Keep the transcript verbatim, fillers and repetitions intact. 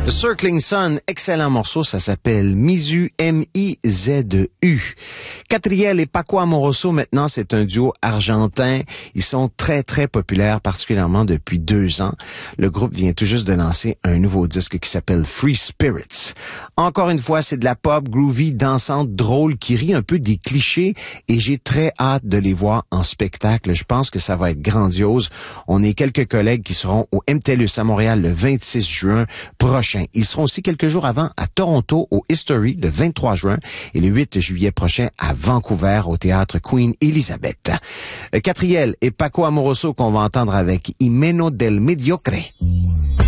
The Circling Sun, excellent morceau, ça s'appelle Mizu, M I Z U. Catriel et Paco Amoroso, maintenant, c'est un duo argentin. Ils sont très, très populaires, particulièrement depuis deux ans. Le groupe vient tout juste de lancer un nouveau disque qui s'appelle Free Spirits. Encore une fois, c'est de la pop groovy, dansante, drôle, qui rit un peu des clichés, et j'ai très hâte de les voir en spectacle. Je pense que ça va être grandiose. On est quelques collègues qui seront au M T L U S à Montréal le vingt-six juin prochain. Ils seront aussi quelques jours avant à Toronto au History le vingt-trois juin et le huit juillet prochain à Vancouver au théâtre Queen Elizabeth. Catriel et Paco Amoroso qu'on va entendre avec Himeno del Mediocre.